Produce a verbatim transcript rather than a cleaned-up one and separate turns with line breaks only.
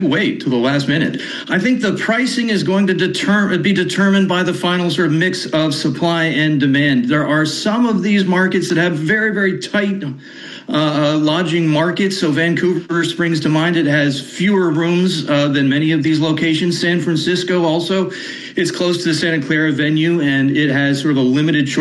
wait till the last minute. I think the pricing is going to deter- be determined by the final sort of mix of supply and demand. There are some of these markets that have very, very tight uh, lodging markets. So Vancouver springs to mind. It has fewer rooms uh, than many of these locations. San Francisco also is close to the Santa Clara venue, and it has sort of a limited choice